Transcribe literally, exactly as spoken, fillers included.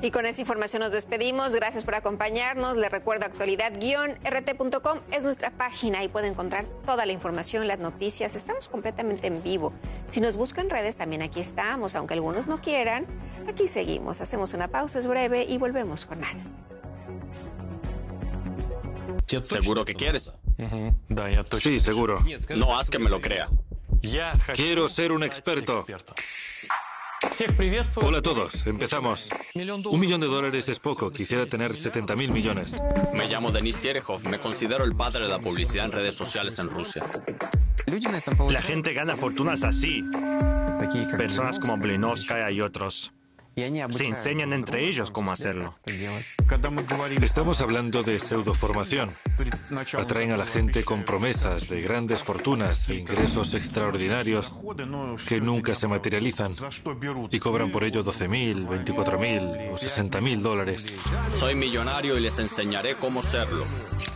Y con esa información nos despedimos. Gracias por acompañarnos. Les recuerdo actualidad guión r t punto com es nuestra página. Ahí pueden encontrar toda la información, las noticias. Estamos completamente en vivo. Si nos buscan en redes, también aquí estamos. Aunque algunos no quieran, aquí seguimos. Hacemos una pausa, es breve y volvemos con más. ¿Seguro que quieres? Sí, seguro. No haz que me lo crea. Quiero ser un experto. Hola a todos, empezamos. Un millón de dólares es poco, quisiera tener setenta mil millones. Me llamo Denis Terehov, me considero el padre de la publicidad en redes sociales en Rusia. La gente gana fortunas así. Personas como Blinovskaya y otros. Se enseñan entre ellos cómo hacerlo. Estamos hablando de pseudoformación. Atraen a la gente con promesas de grandes fortunas e ingresos extraordinarios que nunca se materializan y cobran por ello doce mil, veinticuatro mil o sesenta mil dólares. Soy millonario y les enseñaré cómo serlo.